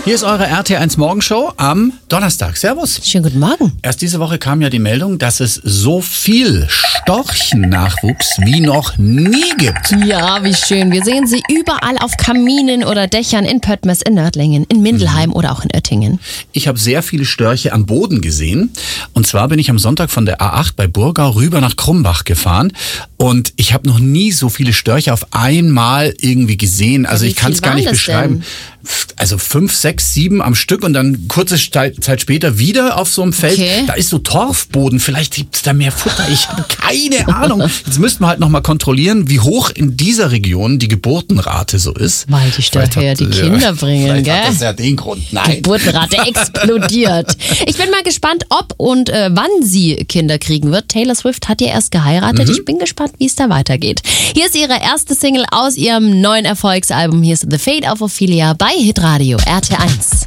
Hier ist eure RT1 Morgenshow am Donnerstag. Servus. Schönen guten Morgen. Erst diese Woche kam ja die Meldung, dass es so viel Storchennachwuchs wie noch nie gibt. Ja, wie schön. Wir sehen sie überall auf Kaminen oder Dächern in Pöttmes, in Nördlingen, in Mindelheim oder auch in Oettingen. Ich habe sehr viele Störche am Boden gesehen. Und zwar bin ich am Sonntag von der A8 bei Burgau rüber nach Krumbach gefahren. Und ich habe noch nie so viele Störche auf einmal irgendwie gesehen. Also ich kann es gar nicht beschreiben. Also 5, 6, 7 am Stück und dann kurze Zeit später wieder auf so einem Feld. Okay. Da ist so Torfboden, vielleicht gibt es da mehr Futter. Ich habe keine Ahnung. Jetzt müssten wir halt nochmal kontrollieren, wie hoch in dieser Region die Geburtenrate so ist. Weil die Störche ja die Kinder bringen, vielleicht gell? Hat das ja den Grund. Nein. Geburtenrate explodiert. Ich bin mal gespannt, ob und wann sie Kinder kriegen wird. Taylor Swift hat ja erst geheiratet. Ich bin gespannt, wie es da weitergeht. Hier ist ihre erste Single aus ihrem neuen Erfolgsalbum. Hier ist The Fate of Ophelia bei Hitradio RT1.